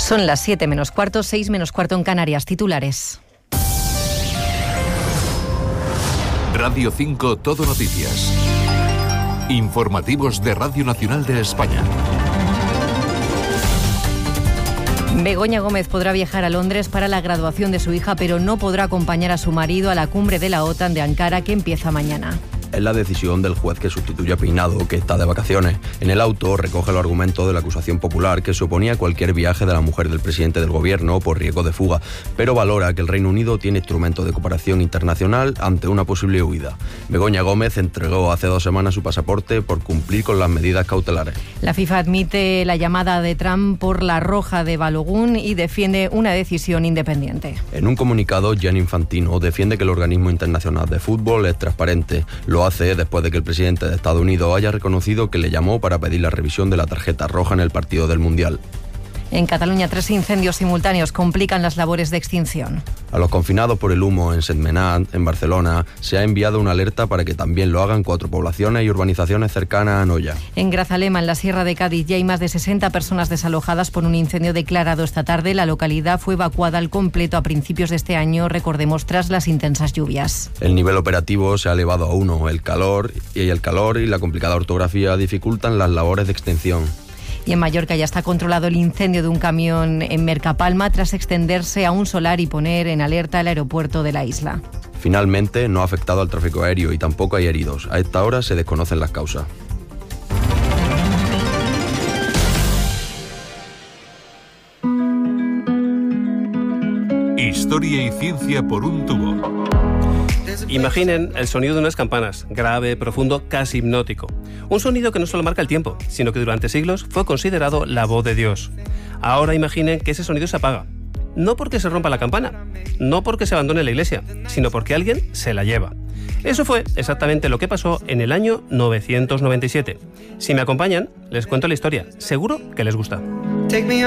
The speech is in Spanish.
Son las 7 menos cuarto, 6 menos cuarto en Canarias. Titulares. Radio 5 Todo Noticias. Informativos de Radio Nacional de España. Begoña Gómez podrá viajar a Londres para la graduación de su hija, pero no podrá acompañar a su marido a la cumbre de la OTAN de Ankara, que empieza mañana. Es la decisión del juez que sustituye a Peinado, que está de vacaciones. En el auto recoge los argumentos de la acusación popular que se oponía a cualquier viaje de la mujer del presidente del gobierno por riesgo de fuga, pero valora que el Reino Unido tiene instrumentos de cooperación internacional ante una posible huida. Begoña Gómez entregó hace 2 semanas su pasaporte por cumplir con las medidas cautelares. La FIFA admite la llamada de Trump por la roja de Balogun y defiende una decisión independiente. En un comunicado, Gianni Infantino defiende que el organismo internacional de fútbol es transparente. Lo hace después de que el presidente de Estados Unidos haya reconocido que le llamó para pedir la revisión de la tarjeta roja en el partido del Mundial. En Cataluña, 3 incendios simultáneos complican las labores de extinción. A los confinados por el humo en Sentmenat, en Barcelona, se ha enviado una alerta para que también lo hagan 4 poblaciones y urbanizaciones cercanas a Noya. En Grazalema, en la Sierra de Cádiz, ya hay más de 60 personas desalojadas por un incendio declarado esta tarde. La localidad fue evacuada al completo a principios de este año, recordemos, tras las intensas lluvias. El nivel operativo se ha elevado a 1. El calor y la complicada orografía dificultan las labores de extinción. Y en Mallorca ya está controlado el incendio de un camión en Mercapalma tras extenderse a un solar y poner en alerta el aeropuerto de la isla. Finalmente, no ha afectado al tráfico aéreo y tampoco hay heridos. A esta hora se desconocen las causas. Historia y ciencia por un tubo. Imaginen el sonido de unas campanas, grave, profundo, casi hipnótico. Un sonido que no solo marca el tiempo, sino que durante siglos fue considerado la voz de Dios. Ahora imaginen que ese sonido se apaga. No porque se rompa la campana, no porque se abandone la iglesia, sino porque alguien se la lleva. Eso fue exactamente lo que pasó en el año 997. Si me acompañan, les cuento la historia. Seguro que les gusta.